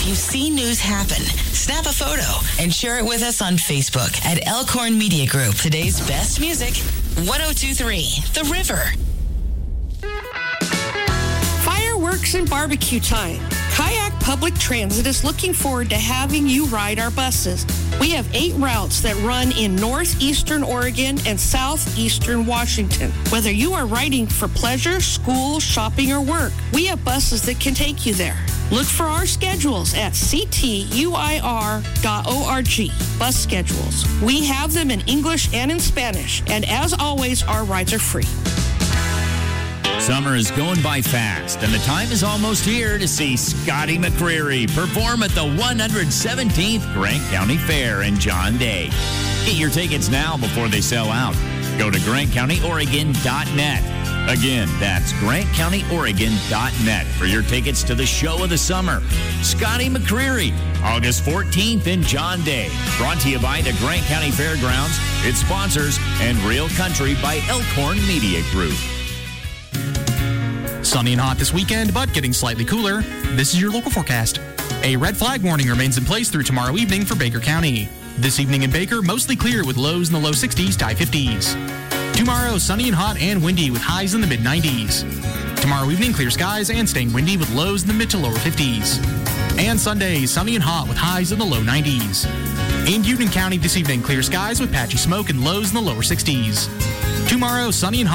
you see news happen, snap a photo and share it with us on Facebook at Elkhorn Media Group. Today's best music, 102.3 The River. Fireworks and barbecue time. Kayak Public Transit is looking forward to having you ride our buses. We have 8 routes that run in northeastern Oregon and southeastern Washington. Whether you are riding for pleasure, school, shopping, or work, we have buses that can take you there. Look for our schedules at ctuir.org. Bus schedules. We have them in English and in Spanish. And as always, our rides are free. Summer is going by fast, and the time is almost here to see Scotty McCreery perform at the 117th Grant County Fair in John Day. Get your tickets now before they sell out. Go to GrantCountyOregon.net. Again, that's GrantCountyOregon.net for your tickets to the show of the summer. Scotty McCreery, August 14th in John Day. Brought to you by the Grant County Fairgrounds, its sponsors, and Real Country by Elkhorn Media Group. Sunny and hot this weekend, but getting slightly cooler. This is your local forecast. A red flag warning remains in place through tomorrow evening for Baker County. This evening in Baker, mostly clear with lows in the low 60s to high 50s. Tomorrow, sunny and hot and windy with highs in the mid 90s. Tomorrow evening, clear skies and staying windy with lows in the mid to lower 50s. And Sunday, sunny and hot with highs in the low 90s. In Union County this evening, clear skies with patchy smoke and lows in the lower 60s. Tomorrow, sunny and hot.